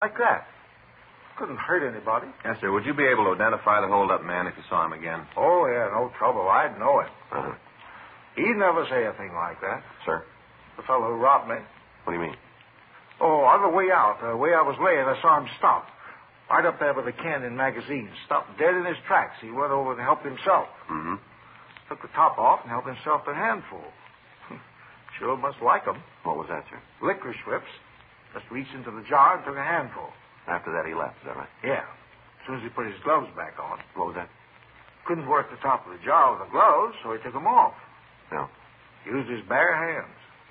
Like that. Couldn't hurt anybody. Yes, sir. Would you be able to identify the hold-up man if you saw him again? Oh, yeah, no trouble. I'd know it. Uh-huh. He'd never say a thing like that. Sir? The fellow who robbed me. What do you mean? Oh, on the way out, the way I was laying, I saw him stop. Right up there with the Canyon magazine. Stopped dead in his tracks. He went over and helped himself. Mm-hmm. Took the top off and helped himself to a handful. Sure must like 'em. What was that, sir? Licorice whips. Just reached into the jar and took a handful. After that, he left. Is that right? Yeah. As soon as he put his gloves back on. What was that? Couldn't work the top of the jar with the gloves, so he took them off. No. Used his bare hands.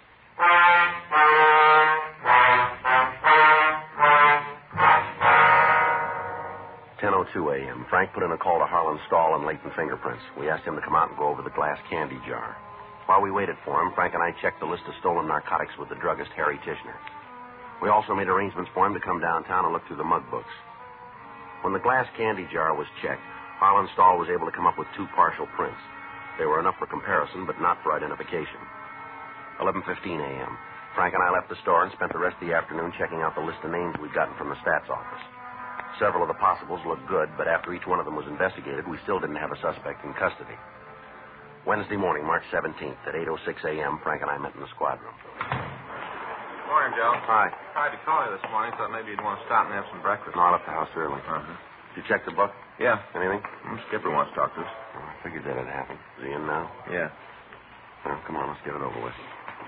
10:02 a.m. Frank put in a call to Harlan Stahl and Leighton Fingerprints. We asked him to come out and go over the glass candy jar. While we waited for him, Frank and I checked the list of stolen narcotics with the druggist, Harry Tishner. We also made arrangements for him to come downtown and look through the mug books. When the glass candy jar was checked, Harlan Stahl was able to come up with 2 partial prints. They were enough for comparison, but not for identification. 11:15 a.m. Frank and I left the store and spent the rest of the afternoon checking out the list of names we'd gotten from the stats office. Several of the possibles looked good, but after each one of them was investigated, we still didn't have a suspect in custody. Wednesday morning, March 17th, at 8:06 a.m., Frank and I met in the squad room. Morning, Joe. Hi. Tried to call you this morning. Thought maybe you'd want to stop and have some breakfast. Not at the house early. Uh-huh. Did you check the book? Yeah. Anything? Skipper wants to talk to us. Oh, I figured that had happened. Is he in now? Yeah. Well, come on, let's get it over with.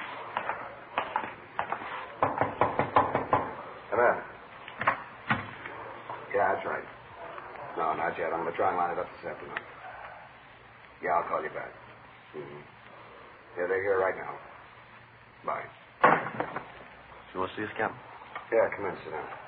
Come in. Yeah, that's right. No, not yet. I'm going to try and line it up this afternoon. Yeah, I'll call you back. Mm-hmm. Yeah, they're here right now. Bye. You want to see us, Captain? Yeah, come in, sit down.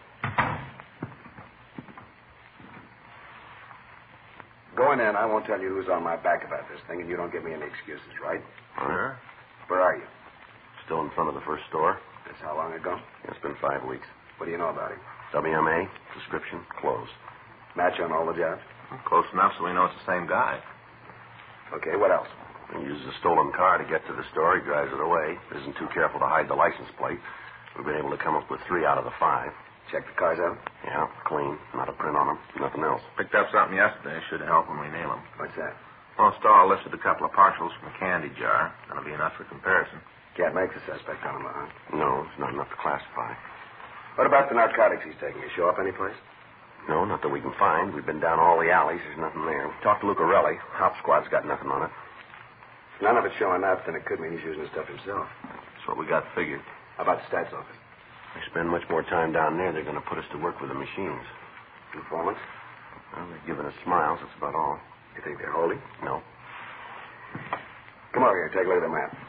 Going in, I won't tell you who's on my back about this thing, and you don't give me any excuses, right? Sure. Where are you? Still in front of the first store. That's how long ago? It's been 5 weeks. What do you know about him? WMA, description, closed. Match on all the jobs? Close enough so we know it's the same guy. Okay, what else? He uses a stolen car to get to the store. He drives it away. Isn't too careful to hide the license plate. We've been able to come up with 3 out of the 5. Check the cars out? Yeah, clean. Not a print on them. Nothing else. Picked up something yesterday. Should help when we nail him. What's that? Well, Stahl listed a couple of partials from a candy jar. That'll be enough for comparison. Can't make the suspect on him, huh? No, it's not enough to classify. What about the narcotics he's taking? He show up anyplace? No, not that we can find. We've been down all the alleys. There's nothing there. Talked to Lucarelli. Hop squad's got nothing on it. If none of it's showing up, then it could mean he's using the stuff himself. That's what we got figured. How about the stats office? If we spend much more time down there, they're going to put us to work with the machines. Informants? Well, they're giving us smiles. That's about all. You think they're holding? No. Come over here. Take a look at the map.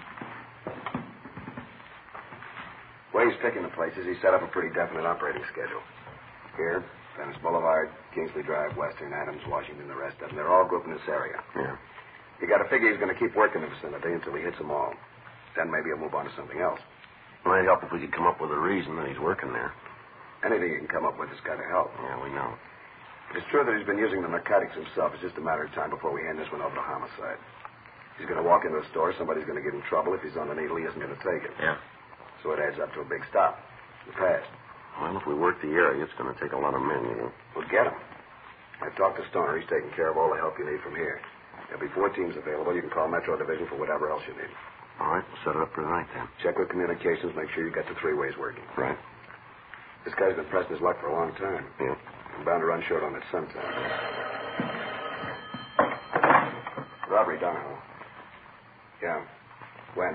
The way he's picking the places, he's set up a pretty definite operating schedule. Here, Venice Boulevard, Kingsley Drive, Western, Adams, Washington, the rest of them. They're all grouped in this area. Yeah. You got to figure he's going to keep working the vicinity until he hits them all. Then maybe he'll move on to something else. It might help if we could come up with a reason that he's working there. Anything you can come up with has got to help. Yeah, we know. If it's true that he's been using the narcotics himself, it's just a matter of time before we hand this one over to homicide. He's going to walk into a store, somebody's going to give him trouble. If he's on the needle, he isn't going to take it. Yeah. So it adds up to a big stop. The past. Well, if we work the area, it's going to take a lot of men, you know. We'll get him. I've talked to Stoner. He's taking care of all the help you need from here. There'll be 4 teams available. You can call Metro Division for whatever else you need. All right, we'll set it up for tonight, then. Check with communications. Make sure you got the 3 ways working. Right. This guy's been pressing his luck for a long time. Yeah. I'm bound to run short on it sometime. Robbery, Donahoe. Yeah. When?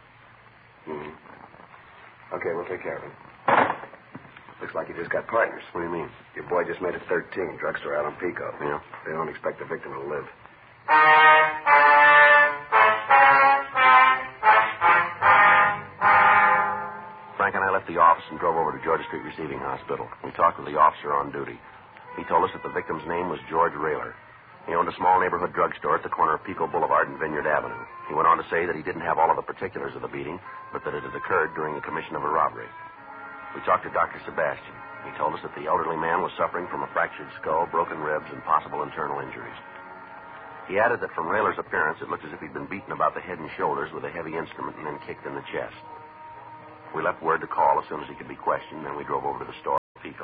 Mm-hmm. Okay, we'll take care of him. Looks like you just got partners. What do you mean? Your boy just made it 13. Drugstore out on Pico. Yeah. They don't expect the victim to live. Frank and I left the office and drove over to Georgia Street Receiving Hospital. We talked with the officer on duty. He told us that the victim's name was George Rayler. He owned a small neighborhood drugstore at the corner of Pico Boulevard and Vineyard Avenue. He went on to say that he didn't have all of the particulars of the beating, but that it had occurred during the commission of a robbery. We talked to Dr. Sebastian. He told us that the elderly man was suffering from a fractured skull, broken ribs, and possible internal injuries. He added that from Rayler's appearance, it looked as if he'd been beaten about the head and shoulders with a heavy instrument and then kicked in the chest. We left word to call as soon as he could be questioned, then we drove over to the store. Pico.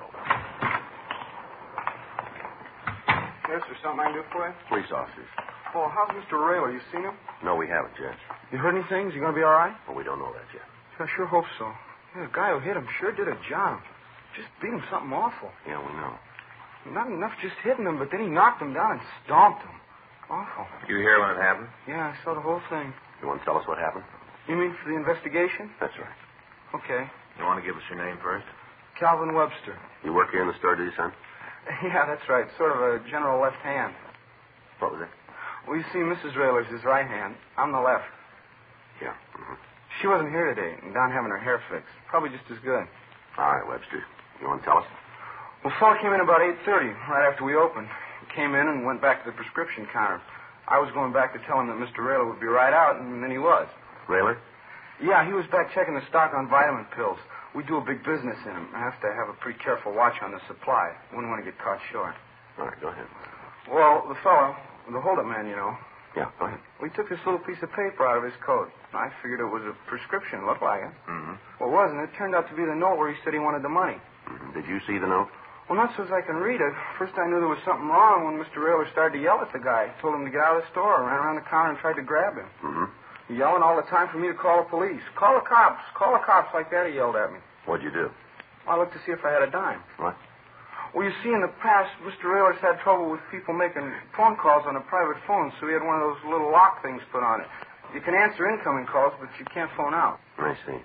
Yes, there's something I can do for you? Police officers. Oh, how's Mr. Rayler? You seen him? No, we haven't, Judge. You heard anything? Is he going to be all right? Well, we don't know that yet. I sure hope so. Yeah, the guy who hit him sure did a job. Just beat him something awful. Yeah, we know. Not enough just hitting him, but then he knocked him down and stomped him. Awful. You hear when it happened? Yeah, I saw the whole thing. You want to tell us what happened? You mean for the investigation? That's right. Okay. You want to give us your name first? Calvin Webster. You work here in the store, do you, son? Yeah, that's right. Sort of a general left hand. What was it? Well, you see, Mrs. Rayler's his right hand. I'm the left. Yeah. Mm-hmm. She wasn't here today, and down having her hair fixed. Probably just as good. All right, Webster. You want to tell us? Well, fellow came in about 8:30, right after we opened. He came in and went back to the prescription counter. I was going back to tell him that Mr. Rayler would be right out, and then he was. Rayler? Yeah, he was back checking the stock on vitamin pills. We do a big business in them. I have to have a pretty careful watch on the supply. Wouldn't want to get caught short. All right, go ahead. Well, the fellow, the holdup man, you know, Yeah, go ahead. we took this little piece of paper out of his coat. I figured it was a prescription. Looked like it. Mm-hmm. Well, it wasn't. It turned out to be the note where he said he wanted the money. Mm-hmm. Did you see the note? Well, not so as I can read it. First, I knew there was something wrong when Mr. Rayler started to yell at the guy. Told him to get out of the store, ran around the counter and tried to grab him. Mm-hmm. Yelling all the time for me to call the police. Call the cops. Call the cops, like that, he yelled at me. What'd you do? I looked to see if I had a dime. What? Well, you see, in the past, Mr. Rayler's had trouble with people making phone calls on a private phone, so he had one of those little lock things put on it. You can answer incoming calls, but you can't phone out. I see.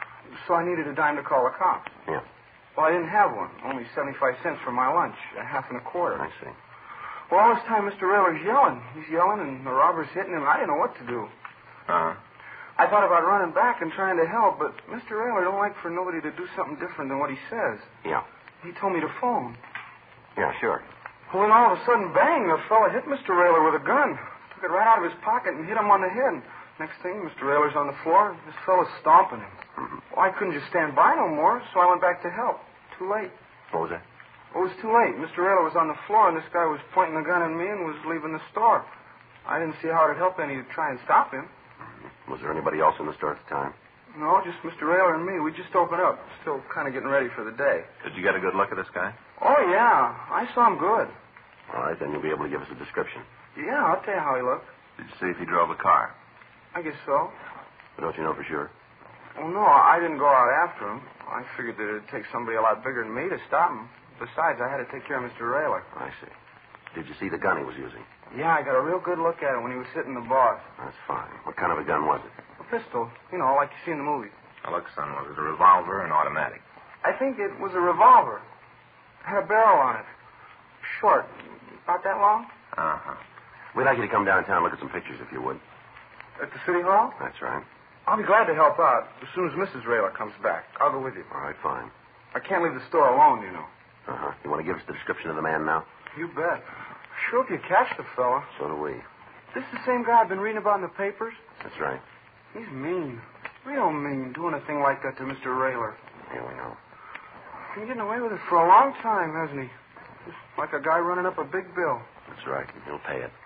So I needed a dime to call the cops. Yeah, Well, I didn't have one. Only 75 cents for my lunch, a half and a quarter. I see. Well, all this time, Mr. Rayler's yelling. He's yelling, and the robber's hitting him. I didn't know what to do. Uh-huh. I thought about running back and trying to help, but Mr. Rayler don't like for nobody to do something different than what he says. Yeah. He told me to phone. Yeah, sure. Well, then all of a sudden, bang, the fella hit Mr. Rayler with a gun. Took it right out of his pocket and hit him on the head. Next thing, Mr. Rayler's on the floor. This fella's stomping him. Mm-hmm. Well, I couldn't just stand by no more, so I went back to help. Too late. What was that? Well, it was too late. Mr. Rayler was on the floor, and this guy was pointing the gun at me and was leaving the store. I didn't see how it'd help any to try and stop him. Was there anybody else in the store at the time? No, just Mr. Rayler and me. We just opened up. Still kind of getting ready for the day. Did you get a good look at this guy? Oh, yeah. I saw him good. All right, then you'll be able to give us a description. Yeah, I'll tell you how he looked. Did you see if he drove the car? I guess so. But don't you know for sure? Well, no, I didn't go out after him. I figured that it'd take somebody a lot bigger than me to stop him. Besides, I had to take care of Mr. Rayler. I see. Did you see the gun he was using? Yeah, I got a real good look at it when he was hitting the boss. That's fine. What kind of a gun was it? A pistol, you know, like you see in the movies. Now, look, son, was it a revolver or an automatic? I think it was a revolver. Had a barrel on it. Short. About that long? Uh-huh. We'd like you to come downtown and look at some pictures, if you would. At the city hall? That's right. I'll be glad to help out as soon as Mrs. Rayler comes back. I'll go with you. All right, fine. I can't leave the store alone, you know. Uh-huh. You want to give us the description of the man now? You bet. Sure hope you catch the fella. So do we. This the same guy I've been reading about in the papers? That's right. He's mean. Real mean, doing a thing like that to Mr. Rayler. Yeah, we know. Been getting away with it for a long time, hasn't he? Just like a guy running up a big bill. That's right. And he'll pay it.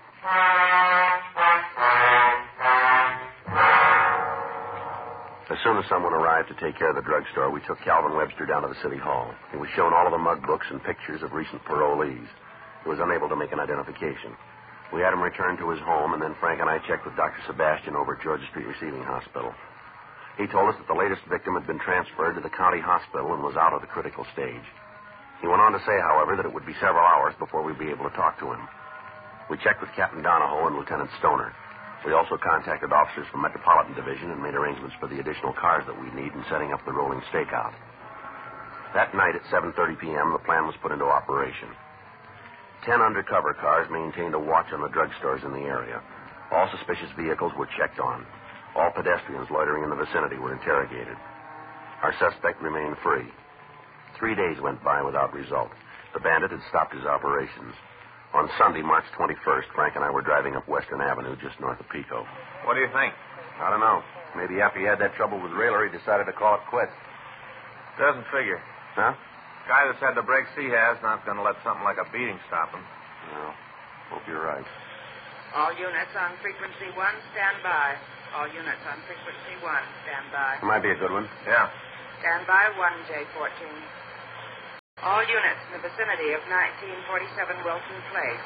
As soon as someone arrived to take care of the drugstore, we took Calvin Webster down to the city hall. He was shown all of the mug books and pictures of recent parolees. He was unable to make an identification. We had him returned to his home, and then Frank and I checked with Dr. Sebastian over at Georgia Street Receiving Hospital. He told us that the latest victim had been transferred to the county hospital and was out of the critical stage. He went on to say, however, that it would be several hours before we'd be able to talk to him. We checked with Captain Donahoe and Lieutenant Stoner. We also contacted officers from Metropolitan Division and made arrangements for the additional cars that we need in setting up the rolling stakeout. That night at 7:30 p.m., the plan was put into operation. 10 undercover cars maintained a watch on the drugstores in the area. All suspicious vehicles were checked on. All pedestrians loitering in the vicinity were interrogated. Our suspect remained free. 3 days went by without result. The bandit had stopped his operations. On Sunday, March 21st, Frank and I were driving up Western Avenue just north of Pico. What do you think? I don't know. Maybe after he had that trouble with Rayler, he decided to call it quits. Doesn't figure. Huh? Guy that's had the breaks he has not going to let something like a beating stop him. Well, hope you're right. All units on frequency 1, stand by. All units on frequency 1, stand by. It might be a good one. Yeah. Stand by 1J14. All units in the vicinity of 1947 Wilson Place.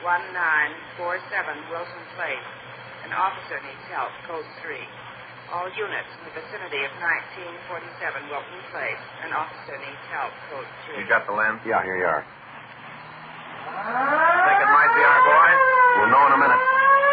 1947 Wilson Place. An officer needs help. Code 3. All units in the vicinity of 1947 Wilson Place. An officer needs help. Code 3. You got the lens? Yeah, here you are. Think it might be our boy? We'll know in a minute.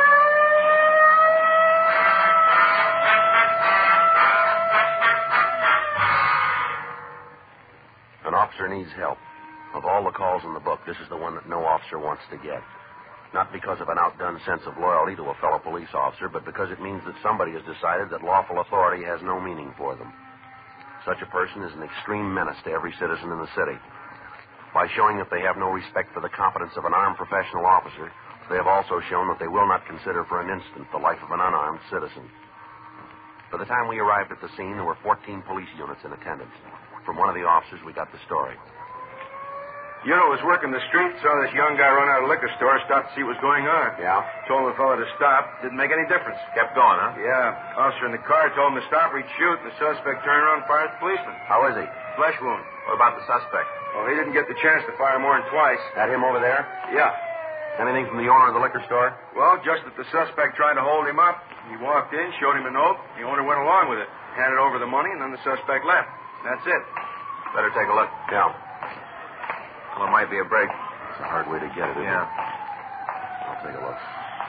An officer needs help. Of all the calls in the book, this is the one that no officer wants to get. Not because of an outdone sense of loyalty to a fellow police officer, but because it means that somebody has decided that lawful authority has no meaning for them. Such a person is an extreme menace to every citizen in the city. By showing that they have no respect for the competence of an armed professional officer, they have also shown that they will not consider for an instant the life of an unarmed citizen. By the time we arrived at the scene, there were 14 police units in attendance. From one of the officers, we got the story. Unit was working the street, saw this young guy run out of the liquor store, stopped to see what was going on. Yeah? Told the fellow to stop. Didn't make any difference. Kept going, huh? Yeah. Officer in the car told him to stop or he'd shoot, and the suspect turned around and fired at the policeman. How is he? Flesh wound. What about the suspect? Well, he didn't get the chance to fire more than twice. That him over there? Yeah. Anything from the owner of the liquor store? Well, just that the suspect tried to hold him up. He walked in, showed him a note. The owner went along with it. Handed over the money, and then the suspect left. That's it. Better take a look. Yeah. Well, it might be a break. It's a hard way to get it, isn't Yeah. it? I'll take a look.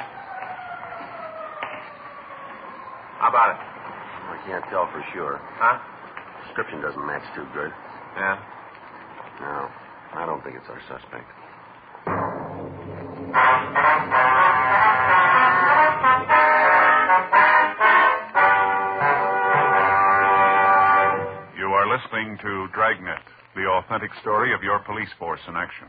How about it? I can't tell for sure. Huh? Description doesn't match too good. Yeah. No, I don't think it's our suspect. You are listening to Dragnet, the authentic story of your police force in action.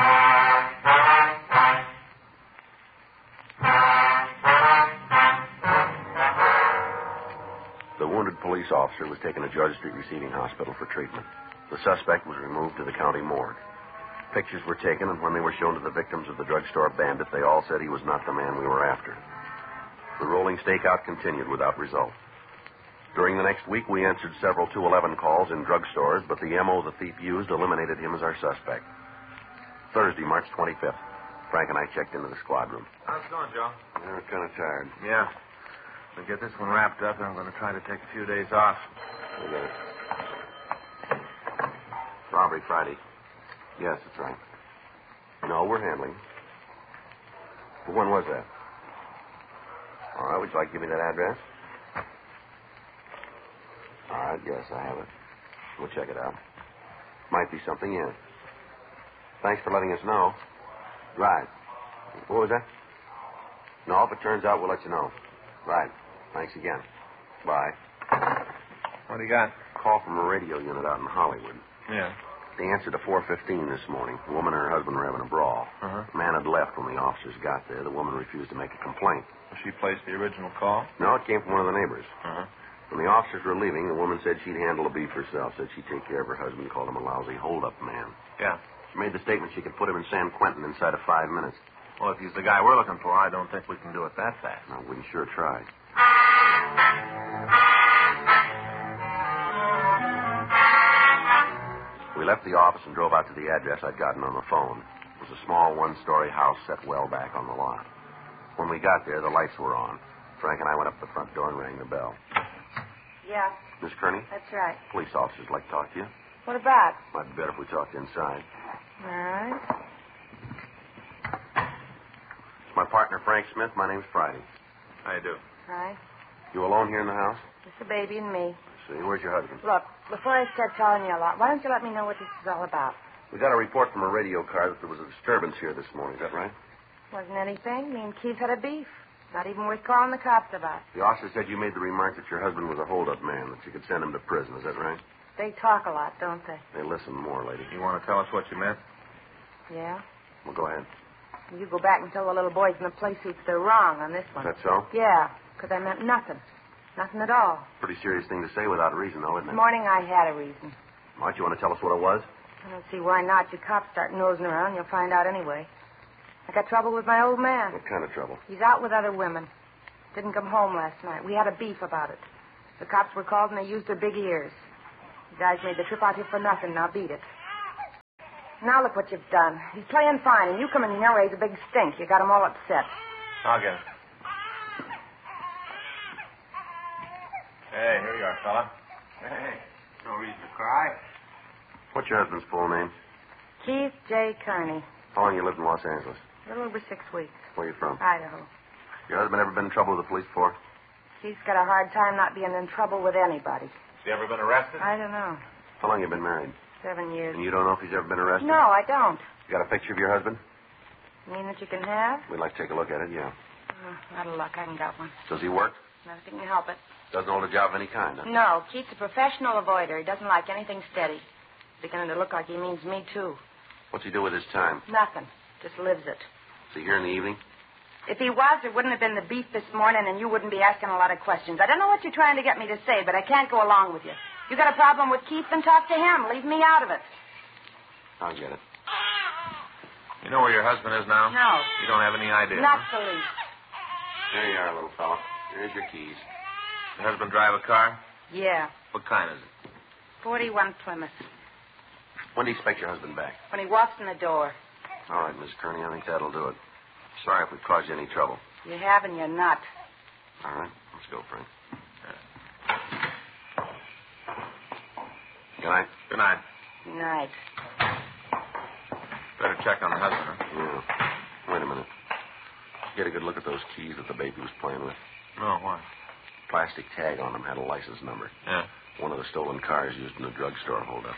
The wounded police officer was taken to Judge Street Receiving Hospital for treatment. The suspect was removed to the county morgue. Pictures were taken, and when they were shown to the victims of the drugstore bandit, they all said he was not the man we were after. The rolling stakeout continued without result. During the next week, we answered several 211 calls in drugstores, but the M.O. the thief used eliminated him as our suspect. Thursday, March 25th, Frank and I checked into the squad room. How's it going, Joe? We're kind of tired. Yeah. We'll get this one wrapped up, and I'm going to try to take a few days off. We got it. Robbery Friday. Yes, that's right. No, we're handling. Well, when was that? All right, would you like to give me that address? All right, yes, I have it. We'll check it out. Might be something in it. Thanks for letting us know. Right. What was that? No, if it turns out, we'll let you know. Right. Thanks again. Bye. What do you got? Call from a radio unit out in Hollywood. Yeah. They answered to 415 this morning. The woman and her husband were having a brawl. Uh-huh. The man had left when the officers got there. The woman refused to make a complaint. She placed the original call? No, it came from one of the neighbors. Uh-huh. When the officers were leaving, the woman said she'd handle the beef herself, said she'd take care of her husband, called him a lousy hold-up man. Yeah. She made the statement she could put him in San Quentin inside of 5 minutes. Well, if he's the guy we're looking for, I don't think we can do it that fast. No, we can sure try. We left the office and drove out to the address I'd gotten on the phone. It was a small one-story house set well back on the lot. When we got there, the lights were on. Frank and I went up to the front door and rang the bell. Yeah, Miss Kearney? that's right. Police officers like to talk to you. What about? Might be better if we talked inside. All right. It's my partner, Frank Smith. My name's Friday. How you do? Right. You alone here in the house? Just the baby and me. See, where's your husband? Look, before I start telling you a lot, why don't you let me know what this is all about? We got a report from a radio car that there was a disturbance here this morning. Is that right? Wasn't anything. Me and Keith had a beef. Not even worth calling the cops about. The officer said you made the remark that your husband was a hold-up man, that you could send him to prison. Is that right? They talk a lot, don't they? They listen more, lady. You want to tell us what you meant? Yeah? Well, go ahead. You go back and tell the little boys in the play suits they're wrong on this one. Is that so? Yeah, because I meant nothing. Nothing at all. Pretty serious thing to say without a reason, though, isn't This it? morning I had a reason. Might you want to tell us what it was? I don't see why not. You cops start nosing around, you'll find out anyway. I got trouble with my old man. What kind of trouble? He's out with other women. Didn't come home last night. We had a beef about it. The cops were called and they used their big ears. You guys made the trip out here for nothing. Now beat it. Now look what you've done. He's playing fine, and you come in here and raise a big stink. You got him all upset. I'll get it. Hey, here you are, fella. Hey, no reason to cry. What's your husband's full name? Keith J. Kearney. How long you lived in Los Angeles? A little over 6 weeks. Where you from? Idaho. Your husband ever been in trouble with the police before? He's got a hard time not being in trouble with anybody. Has he ever been arrested? I don't know. How long you been married? 7 years. And you don't know if he's ever been arrested? No, I don't. You got a picture of your husband? You mean that you can have? We'd like to take a look at it, yeah. Out of luck, I haven't got one. Does he work? Never can you help it. Doesn't hold a job of any kind, huh? No, Keith's a professional avoider. He doesn't like anything steady. It's beginning to look like he means me, too. What's he do with his time? Nothing. Just lives it. Is he here in the evening? If he was, there wouldn't have been the beef this morning, and you wouldn't be asking a lot of questions. I don't know what you're trying to get me to say, but I can't go along with you. You got a problem with Keith, then talk to him. Leave me out of it. I'll get it. You know where your husband is now? No. You don't have any idea? Not huh? the least. There you are, little fella. Here's your keys. Your husband drive a car? Yeah. What kind is it? 41 Plymouth. When do you expect your husband back? When he walks in the door. All right, Miss Kearney, I think that'll do it. Sorry if we caused you any trouble. You have and you're not. All right, let's go, Frank. Good night. Good night. Night. Better check on the husband, huh? Yeah. Wait a minute. Get a good look at those keys that the baby was playing with. No, why? Plastic tag on them had a license number. Yeah. One of the stolen cars used in the drugstore holdup.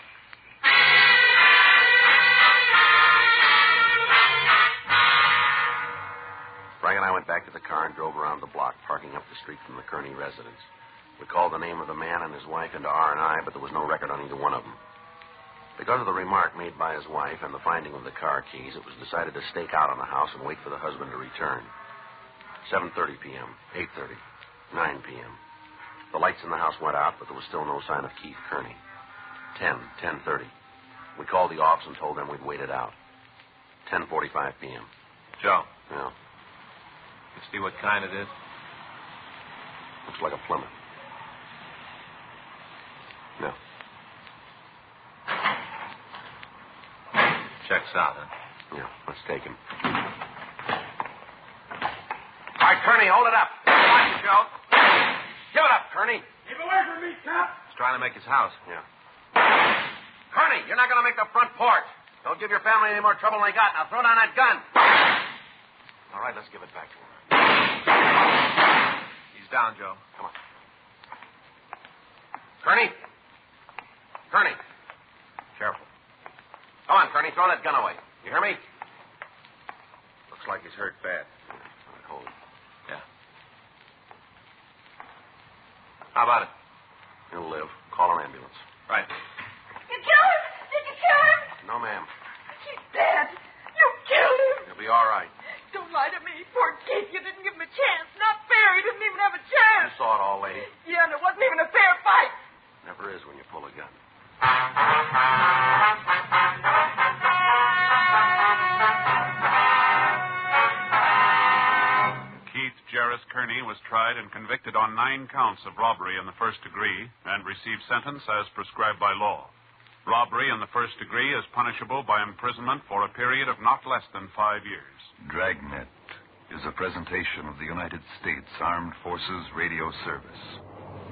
Frank and I went back to the car and drove around the block, parking up the street from the Kearney residence. We called the name of the man and his wife into R&I, but there was no record on either one of them. Because of the remark made by his wife and the finding of the car keys, it was decided to stake out on the house and wait for the husband to return. 7:30 p.m., 8:30, 9 p.m. The lights in the house went out, but there was still no sign of Keith Kearney. 10:30. We called the office and told them we'd wait it out. 10:45 p.m. Joe. Yeah. You see what kind it is? Looks like a Plymouth. No. Checks out, huh? Yeah, let's take him. All right, Kearney, hold it up. Watch it, Joe. Give it up, Kearney. Keep away from me, Cap. He's trying to make his house. Yeah. Kearney, you're not going to make the front porch. Don't give your family any more trouble than they got. Now throw down that gun. All right, let's give it back to him. He's down, Joe. Come on. Kearney. Kearney. Careful. Come on, Kearney, throw that gun away. You hear me? Looks like he's hurt bad. All right, hold it. Yeah. How about it? He'll live. Call an ambulance. Right. You killed him! Did you kill him? No, ma'am. He's dead. You killed him. He'll be all right. Don't lie to me. Poor Keith, you didn't give him a chance. Not fair. He didn't even have a chance. You saw it all, lady. Yeah, and it wasn't even a fair fight. Never is when you pull a gun. Keith Jarris Kearney was tried and convicted on 9 counts of robbery in the first degree and received sentence as prescribed by law. Robbery in the first degree is punishable by imprisonment for a period of not less than 5 years. Dragnet is a presentation of the United States Armed Forces Radio Service.